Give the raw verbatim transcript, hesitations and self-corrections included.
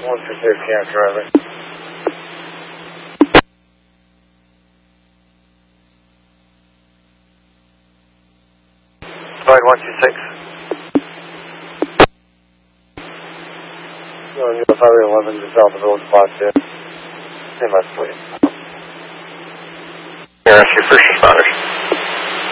one two six, can't drive it. Flight one two six. No, U S Highway eleven, just out the road, spot two. Same as please. Here, rescue first responders.